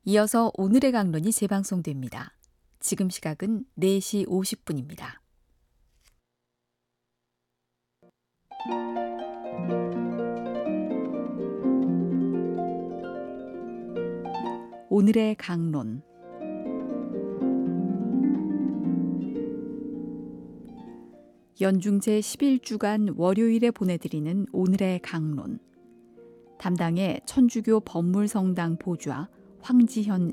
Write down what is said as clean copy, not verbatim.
이어서 오늘의 강론이 재방송됩니다. 지금 시각은 4시 50분입니다. 오늘의 강론. 연중 제11주간 월요일에 보내드리는 오늘의 강론. 담당의 천주교 법물성당 보좌 황지현